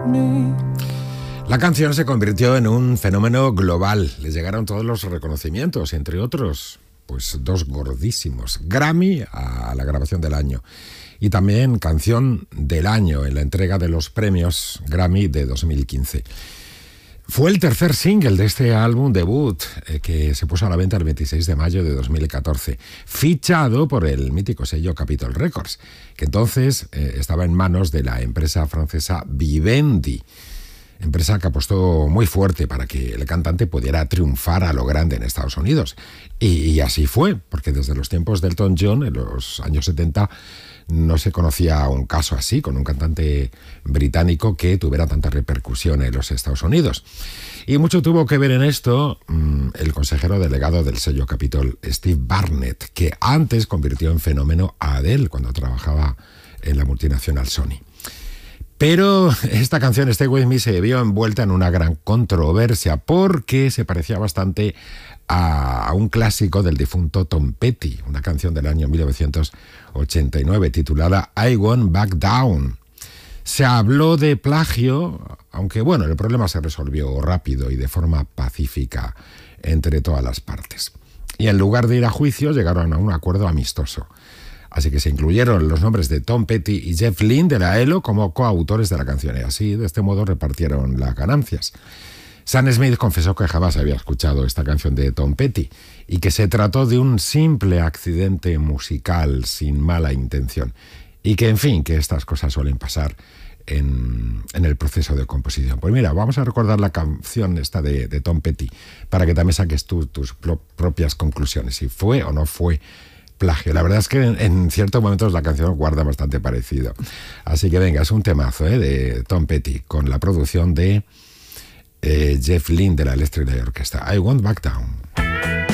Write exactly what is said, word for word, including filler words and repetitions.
La canción se convirtió en un fenómeno global. Les llegaron todos los reconocimientos, entre otros, pues dos gordísimos. Grammy a la grabación del año y también canción del año en la entrega de los premios Grammy de dos mil quince. Fue el tercer single de este álbum debut eh, que se puso a la venta el veintiséis de mayo de dos mil catorce, fichado por el mítico sello Capitol Records, que entonces eh, estaba en manos de la empresa francesa Vivendi, empresa que apostó muy fuerte para que el cantante pudiera triunfar a lo grande en Estados Unidos. Y, y así fue, porque desde los tiempos de Elton John, en los años setenta, no se conocía un caso así, con un cantante británico que tuviera tanta repercusión en los Estados Unidos. Y mucho tuvo que ver en esto mmm, el consejero delegado del sello Capitol, Steve Barnett, que antes convirtió en fenómeno a Adele cuando trabajaba en la multinacional Sony. Pero esta canción, Stay With Me, se vio envuelta en una gran controversia porque se parecía bastante a, a un clásico del difunto Tom Petty, una canción del año mil novecientos ochenta y nueve titulada I Won't Back Down. Se habló de plagio, aunque bueno, el problema se resolvió rápido y de forma pacífica entre todas las partes. Y en lugar de ir a juicio, llegaron a un acuerdo amistoso. Así que se incluyeron los nombres de Tom Petty y Jeff Lynne de la E L O como coautores de la canción. Y así, de este modo, repartieron las ganancias. Sam Smith confesó que jamás había escuchado esta canción de Tom Petty y que se trató de un simple accidente musical sin mala intención. Y que, en fin, que estas cosas suelen pasar en, en el proceso de composición. Pues mira, vamos a recordar la canción esta de, de Tom Petty para que también saques tú tus pro- propias conclusiones, si fue o no fue plagio. La verdad es que en, en ciertos momentos la canción guarda bastante parecido. Así que venga, es un temazo ¿eh? de Tom Petty con la producción de eh, Jeff Lynne de la Electric Light Orchestra. I Won't Back Down.